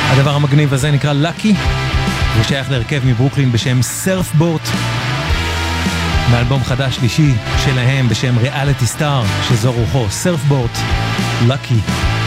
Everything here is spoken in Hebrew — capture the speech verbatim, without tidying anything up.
הדבר המגניב הזה נקרא Lucky, הוא שייך להרכב מברוקלין בשם Surfboat, מאלבום חדש שלישי שלהם בשם Reality Star, שזו רוחו, Surfboat, Lucky.